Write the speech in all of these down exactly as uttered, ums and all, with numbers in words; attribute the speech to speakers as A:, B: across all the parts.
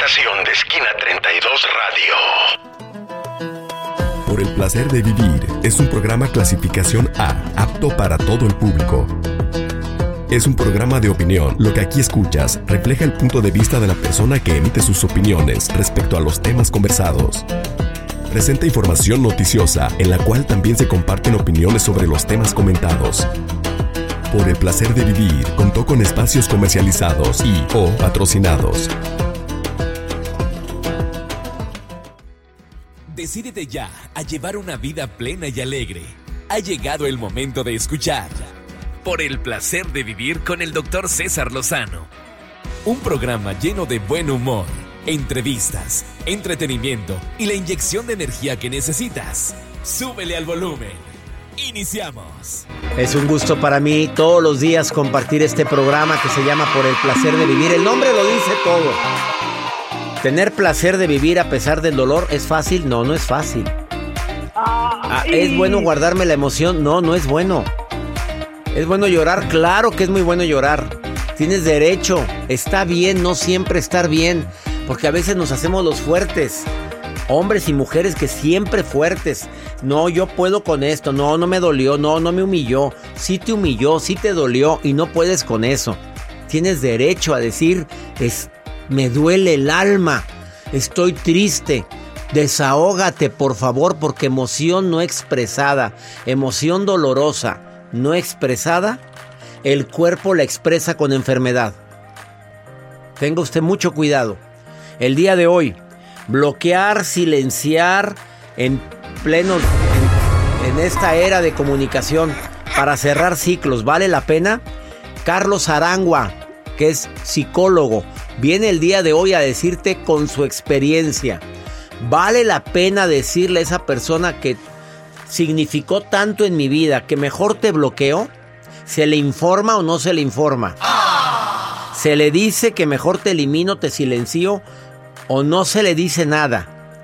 A: estación de Esquina treinta y dos Radio.
B: Por el placer de vivir es un programa clasificación A, apto para todo el público. Es un programa de opinión. Lo que aquí escuchas refleja el punto de vista de la persona que emite sus opiniones respecto a los temas conversados. Presenta información noticiosa en la cual también se comparten opiniones sobre los temas comentados. Por el placer de vivir contó con espacios comercializados y o patrocinados.
C: Decídete ya a llevar una vida plena y alegre. Ha llegado el momento de escuchar Por el placer de vivir con el doctor César Lozano. Un programa lleno de buen humor, entrevistas, entretenimiento y la inyección de energía que necesitas. Súbele al volumen. Iniciamos.
D: Es un gusto para mí todos los días compartir este programa que se llama Por el placer de vivir. El nombre lo dice todo. ¿Tener placer de vivir a pesar del dolor es fácil? No, no es fácil. Ah, ¿es bueno guardarme la emoción? No, no es bueno. ¿Es bueno llorar? Claro que es muy bueno llorar. Tienes derecho. Está bien no siempre estar bien, porque a veces nos hacemos los fuertes. Hombres y mujeres que siempre fuertes. No, yo puedo con esto. No, no me dolió. No, no me humilló. Sí te humilló, sí te dolió y no puedes con eso. Tienes derecho a decir, es, me duele el alma. Estoy triste. Desahógate, por favor, porque emoción no expresada, emoción dolorosa, no expresada, el cuerpo la expresa con enfermedad. Tenga usted mucho cuidado. El día de hoy, bloquear, silenciar en pleno, en, en esta era de comunicación para cerrar ciclos, ¿vale la pena? Carlos Arangua, que es psicólogo, viene el día de hoy a decirte con su experiencia, ¿vale la pena decirle a esa persona que significó tanto en mi vida que mejor te bloqueo? ¿Se le informa o no se le informa? ¿Se le dice que mejor te elimino, te silencio o no se le dice nada?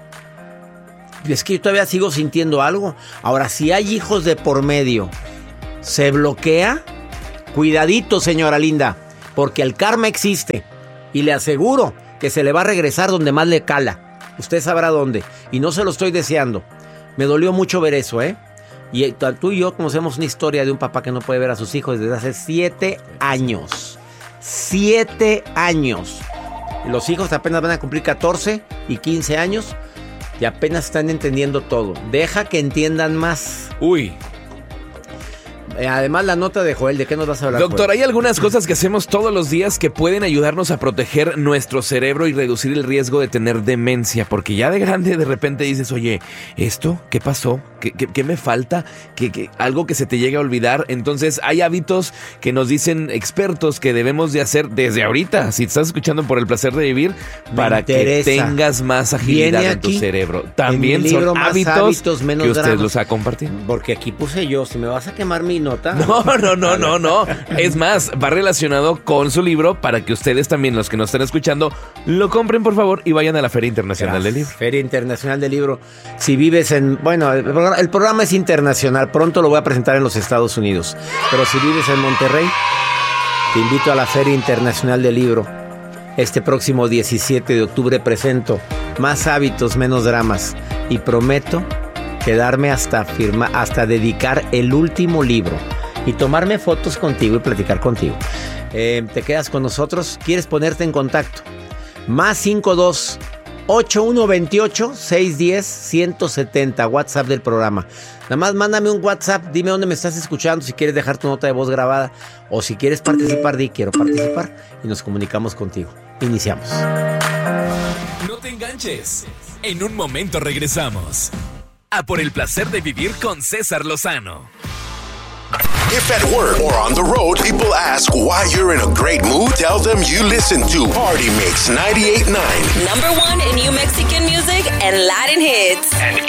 D: Es que yo todavía sigo sintiendo algo. Ahora, si hay hijos de por medio, ¿se bloquea? Cuidadito, señora linda, porque el karma existe y le aseguro que se le va a regresar donde más le cala. Usted sabrá dónde y no se lo estoy deseando. Me dolió mucho ver eso, ¿eh? Y tú y yo conocemos una historia de un papá que no puede ver a sus hijos desde hace siete años. Siete años. Y los hijos apenas van a cumplir catorce y quince años y apenas están entendiendo todo. Deja que entiendan más.
C: Uy.
D: Además, la nota de Joel, ¿de qué nos vas a hablar?
C: Doctor,
D: Joel?
C: hay algunas cosas que hacemos todos los días que pueden ayudarnos a proteger nuestro cerebro y reducir el riesgo de tener demencia, porque ya de grande de repente dices, oye, ¿esto qué pasó? ¿Qué, qué, qué me falta? ¿Qué, qué, algo que se te llega a olvidar. Entonces, hay hábitos que nos dicen expertos que debemos de hacer desde ahorita, si estás escuchando Por el placer de vivir,
D: me
C: para
D: interesa.
C: Que tengas más agilidad en tu cerebro. También son hábitos, hábitos menos que usted dramas. Los ha compartido.
D: Porque aquí puse yo, si me vas a quemar mi nota.
C: No, no, no, no, no. Es más, va relacionado con su libro para que ustedes también, los que nos estén escuchando, lo compren, por favor, y vayan a la Feria Internacional
D: Gracias.
C: del Libro.
D: Feria Internacional del Libro. Si vives en... Bueno, el programa, el programa es internacional. Pronto lo voy a presentar en los Estados Unidos. Pero si vives en Monterrey, te invito a la Feria Internacional del Libro. Este próximo diecisiete de octubre presento Más hábitos, menos dramas. Y prometo quedarme hasta firma, hasta dedicar el último libro y tomarme fotos contigo y platicar contigo. Eh, ¿Te quedas con nosotros? ¿Quieres ponerte en contacto? Más cinco dos ocho uno dos ocho seis uno cero uno siete cero, WhatsApp del programa. Nada más mándame un WhatsApp, dime dónde me estás escuchando, si quieres dejar tu nota de voz grabada o si quieres participar, di quiero participar y nos comunicamos contigo. Iniciamos.
C: No te enganches. En un momento regresamos a Por el placer de vivir con César Lozano.
A: If at work or on the road, people ask why you're in a great mood, tell them you listen to Party Mix ninety-eight point nine.
E: Number one in New Mexican music and Latin hits.
A: And